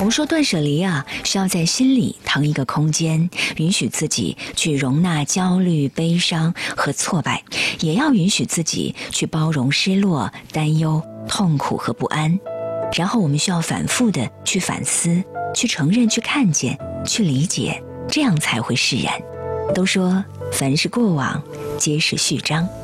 我们说断舍离啊，是要在心里腾一个空间，允许自己去容纳焦虑、悲伤和挫败，也要允许自己去包容失落、担忧、痛苦和不安。然后我们需要反复的去反思、去承认、去看见、去理解，这样才会释然。都说凡是过往，皆是序章。